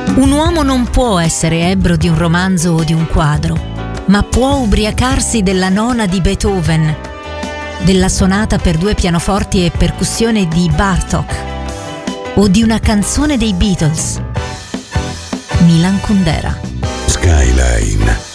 Un uomo non può essere ebbro di un romanzo o di un quadro, ma può ubriacarsi della nona di Beethoven, della sonata per 2 pianoforti e percussione di Bartók o di una canzone dei Beatles. Milan Kundera. Skyline.